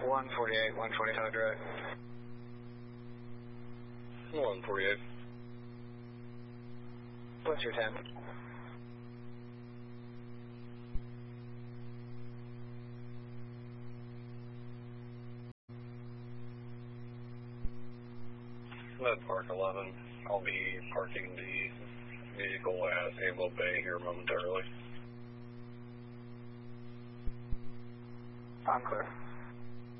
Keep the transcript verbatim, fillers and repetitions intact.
one forty-eight, one twenty-five direct. one forty-eight. What's your ten? Med Park eleven. I'll be parking the vehicle at Amo Bay here momentarily. I'm clear.